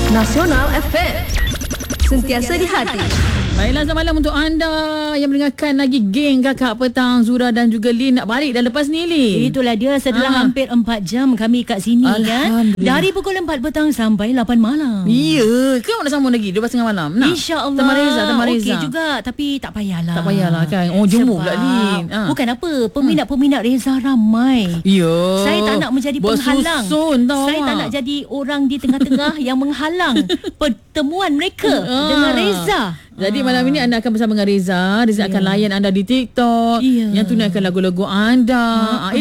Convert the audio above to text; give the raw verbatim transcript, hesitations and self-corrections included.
Nasional F M, sentiasa di hati. Baiklah, selamat malam untuk anda yang mendengarkan lagi geng Kakak Petang. Zura dan juga Lin nak balik dah lepas ni, Lin. Itulah dia, setelah Ah. hampir empat jam kami kat sini kan. Dari pukul empat petang sampai lapan malam. Ya, ke awak nak sambung lagi dua belas tengah malam? Nak? InsyaAllah. Tamar Reza, Tamar Reza. Okey juga, tapi tak payahlah. Tak payahlah kan. Oh, jemu pula, Lin. Ah. Bukan apa, peminat-peminat Reza ramai. Ya. Saya tak nak menjadi penghalang. Bersusun tau Saya tak awak. nak jadi orang di tengah-tengah yang menghalang pertemuan mereka Ah. dengan Reza. Jadi malam ini anda akan bersama dengan Reza. Reza Ya. akan layan anda di TikTok. Ya. Yang tunaikan lagu-lagu anda. Ah,